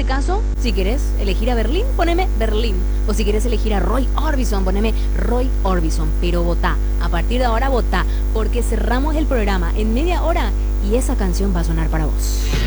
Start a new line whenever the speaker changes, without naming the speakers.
este caso, si querés elegir a Berlín, poneme Berlín. O si querés elegir a Roy Orbison, poneme Roy Orbison. Pero votá, a partir de ahora votá, porque cerramos el programa en media hora y esa canción va a sonar para vos.